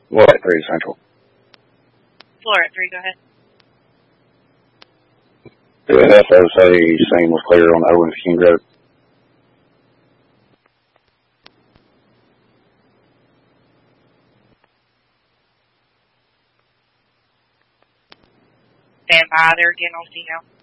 Well, at 3 Central. Floor at 3, go ahead. Yeah, I would say same was clear on Owens King Road. Stand by, they're again on CNO.